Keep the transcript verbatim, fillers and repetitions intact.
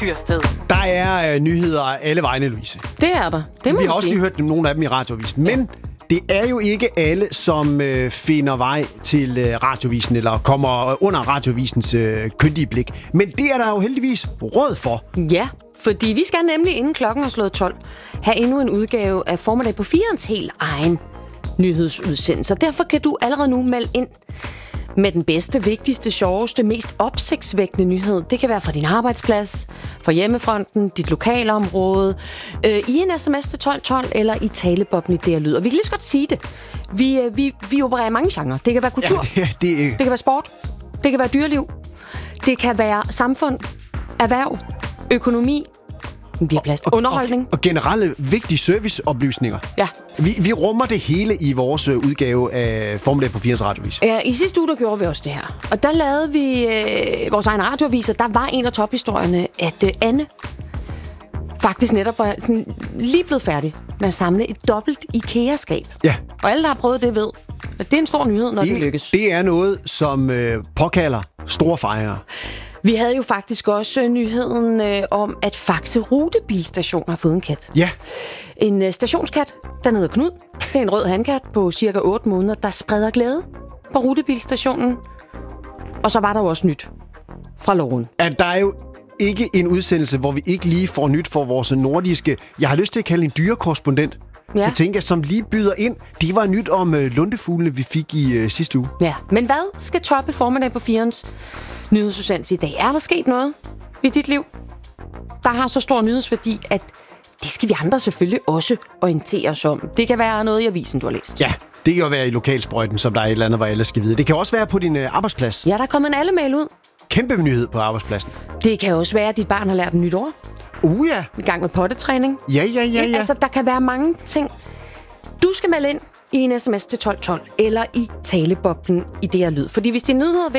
Tyrsted. Der er øh, nyheder alle vegne, Louise. Det er der. Det må Vi man har også sige. lige hørt nogle af dem i Radioavisen. Men det er jo ikke alle, som øh, finder vej til øh, Radioavisen, eller kommer under Radioavisens øh, kyndige blik. Men det er der jo heldigvis råd for. Ja, fordi vi skal nemlig inden klokken er slået tolv have endnu en udgave af Formiddag på firens helt egen nyhedsudsendelse. Derfor kan du allerede nu melde ind med den bedste, vigtigste, sjoveste, mest opsigtsvækkende nyhed. Det kan være fra din arbejdsplads, fra hjemmefronten, dit lokalområde, øh, i en sms til tolv tolv eller i talebobben i D R Lyd. Og vi kan lige så godt sige det. Vi, øh, vi, vi opererer mange genrer. Det kan være kultur, Ja, det, det, det kan være sport, det kan være dyreliv, det kan være samfund, erhverv, økonomi, vi har plads til underholdning. Og, og generelle vigtige serviceoplysninger. Ja. Vi, vi rummer det hele i vores øh, udgave af Formiddag på firens Radioavis. Ja, i sidste uge, der gjorde vi også det her. Og der lavede vi øh, vores egen radioavis, og der var en af tophistorierne, at øh, Anne faktisk netop var sådan, lige blevet færdig med at samle et dobbelt IKEA-skab. Ja. Og alle, der har prøvet det, ved, at det er en stor nyhed, når det, det lykkes. Det er noget, som øh, påkalder store fejre. Vi havde jo faktisk også nyheden øh, om, at Faxe Rutebilstation har fået en kat. Ja. En øh, stationskat, den hedder Knud. Det er en rød handkat på cirka otte måneder, der spreder glæde på rutebilstationen. Og så var der jo også nyt fra loven. At der er jo ikke en udsendelse, hvor vi ikke lige får nyt for vores nordiske, jeg har lyst til at kalde en dyrekorrespondent, Ja. jeg tænker, som lige byder ind. Det var nyt om øh, lundefuglene, vi fik i øh, sidste uge. Ja, men hvad skal toppe Formiddag på firens nyhedsudsendelse i dag? Er der sket noget i dit liv, der har så stor nyhedsværdi, at det skal vi andre selvfølgelig også orientere os om? Det kan være noget i avisen, du har læst. Ja, det kan jo være i lokalsprøjten, som der er et eller andet, hvor alle skal vide. Det kan også være på din øh, arbejdsplads. Ja, der er kommet en alle-mail ud. Kæmpe nyhed på arbejdspladsen. Det kan også være, at dit barn har lært en nyt ord. Uh ja. I gang med pottetræning. Ja, ja, ja, ja. Altså, der kan være mange ting. Du skal melde ind i en sms til tolv tolv eller i taleboblen i D R Lyd. Fordi hvis din nyhed er